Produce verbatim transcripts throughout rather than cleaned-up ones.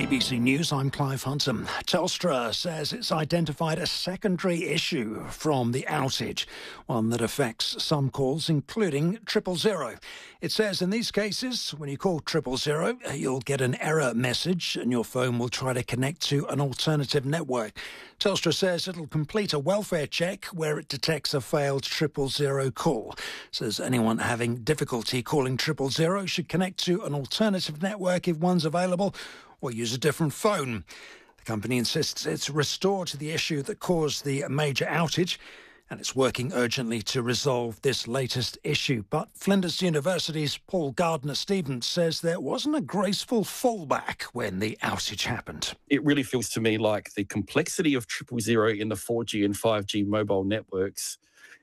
A B C News, I'm Clive Hunter. Telstra says it's identified a secondary issue from the outage, one that affects some calls, including triple zero. It says in these cases, when you call triple zero, you'll get an error message and your phone will try to connect to an alternative network. Telstra says it'll complete a welfare check where it detects a failed triple zero call. Says anyone having difficulty calling triple zero should connect to an alternative network if one's available, or use a different phone. The company insists it's restored to the issue that caused the major outage, and it's working urgently to resolve this latest issue. But Flinders University's Paul Gardner-Stevens says there wasn't a graceful fallback when the outage happened. It really feels to me like the complexity of triple zero in the four G and five G mobile networks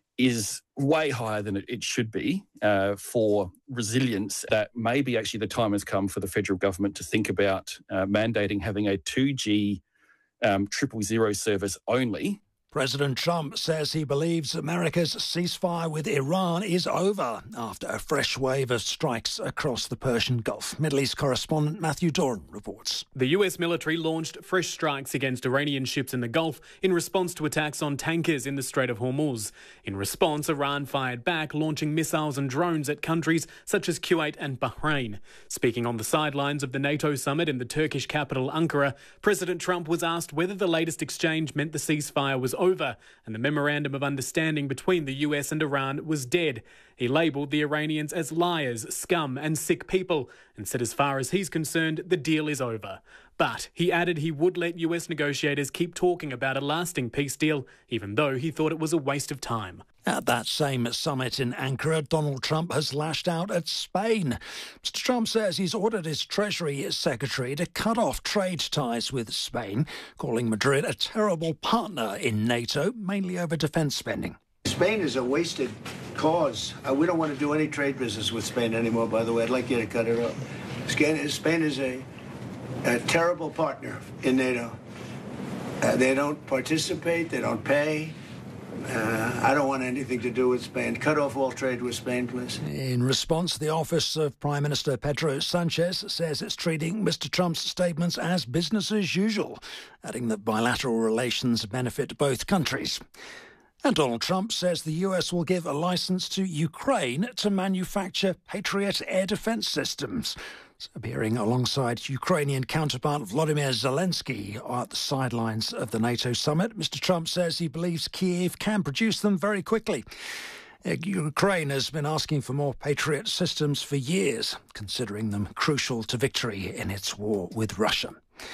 is way higher than it should be uh, for resilience, that maybe actually the time has come for the federal government to think about uh, mandating having a two G um, triple zero service only. President Trump says he believes America's ceasefire with Iran is over after a fresh wave of strikes across the Persian Gulf. Middle East correspondent Matthew Doran reports. The U S military launched fresh strikes against Iranian ships in the Gulf in response to attacks on tankers in the Strait of Hormuz. In response, Iran fired back, launching missiles and drones at countries such as Kuwait and Bahrain. Speaking on the sidelines of the NATO summit in the Turkish capital Ankara, President Trump was asked whether the latest exchange meant the ceasefire was over and the memorandum of understanding between the U S and Iran was dead. He labelled the Iranians as liars, scum and sick people and said as far as he's concerned, the deal is over. But he added he would let U S negotiators keep talking about a lasting peace deal, even though he thought it was a waste of time. At that same summit in Ankara, Donald Trump has lashed out at Spain. Mister Trump says he's ordered his Treasury Secretary to cut off trade ties with Spain, calling Madrid a terrible partner in NATO, mainly over defence spending. Spain is a wasted cause. Uh, we don't want to do any trade business with Spain anymore, by the way. I'd like you to cut it off. Spain is a, a terrible partner in NATO. Uh, they don't participate. They don't pay. Uh, I don't want anything to do with Spain. Cut off all trade with Spain, please. In response, the office of Prime Minister Pedro Sanchez says it's treating Mister Trump's statements as business as usual, adding that bilateral relations benefit both countries. And Donald Trump says the U S will give a licence to Ukraine to manufacture Patriot air defence systems. Appearing alongside Ukrainian counterpart Volodymyr Zelensky at the sidelines of the NATO summit, Mister Trump says he believes Kyiv can produce them very quickly. Ukraine has been asking for more Patriot systems for years, considering them crucial to victory in its war with Russia.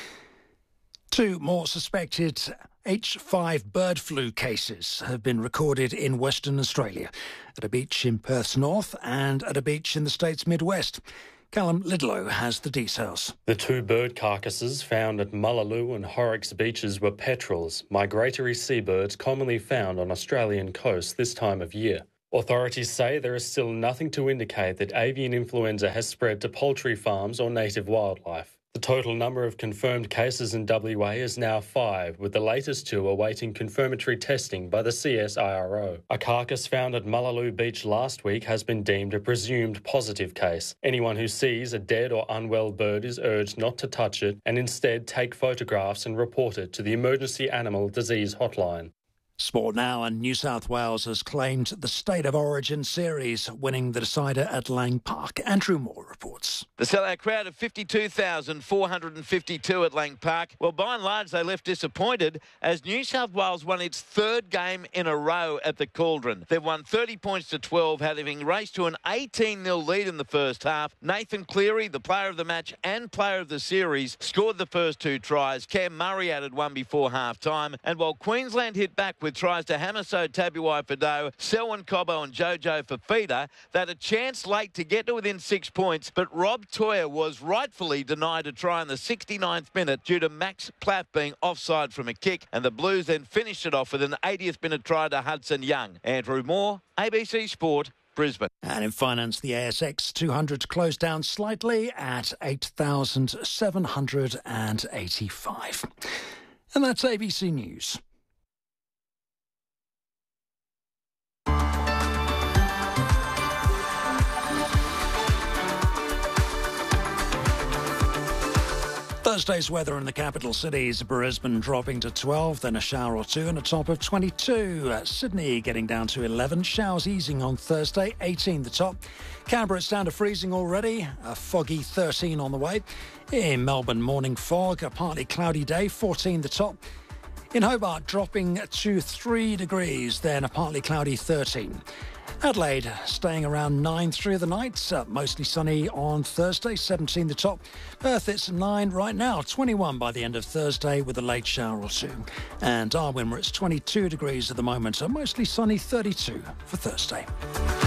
Two more suspected H five bird flu cases have been recorded in Western Australia, at a beach in Perth's north and at a beach in the state's Midwest. Callum Lidlow has the details. The two bird carcasses found at Mullaloo and Horrocks beaches were petrels, migratory seabirds commonly found on Australian coasts this time of year. Authorities say there is still nothing to indicate that avian influenza has spread to poultry farms or native wildlife. The total number of confirmed cases in W A is now five, with the latest two awaiting confirmatory testing by the C S I R O. A carcass found at Mullaloo Beach last week has been deemed a presumed positive case. Anyone who sees a dead or unwell bird is urged not to touch it and instead take photographs and report it to the Emergency Animal Disease Hotline. Sport now, and New South Wales has claimed the State of Origin series, winning the decider at Lang Park. Andrew Moore reports. The sellout crowd of fifty-two thousand four hundred fifty-two at Lang Park. Well, by and large, they left disappointed as New South Wales won its third game in a row at the Cauldron. They've won thirty points to twelve, having raced to an eighteen nil lead in the first half. Nathan Cleary, the player of the match and player of the series, scored the first two tries. Cam Murray added one before half-time. And while Queensland hit back with tries to Hamiso Tabuai-Fidow, Selwyn Cobbo and Jojo Fafita, they had a chance late to get to within six points, but Rob Toyer was rightfully denied a try in the sixty-ninth minute due to Max Plath being offside from a kick, and the Blues then finished it off with an eightieth minute try to Hudson Young. Andrew Moore, A B C Sport, Brisbane. And in finance, the A S X two hundred closed down slightly at eight thousand seven hundred eighty-five. And that's A B C News. Thursday's weather in the capital cities, Brisbane dropping to twelve, then a shower or two and a top of twenty-two. Uh, Sydney getting down to eleven, showers easing on Thursday, eighteen the top. Canberra, it's down to freezing already, a foggy thirteen on the way. In Melbourne, morning fog, a partly cloudy day, fourteen the top. In Hobart, dropping to three degrees, then a partly cloudy thirteen. Adelaide staying around nine through the night, uh, mostly sunny on Thursday, seventeen the top. Perth, it's nine right now, twenty-one by the end of Thursday with a late shower or two. And Darwin, where it's twenty-two degrees at the moment, so mostly sunny, thirty-two for Thursday.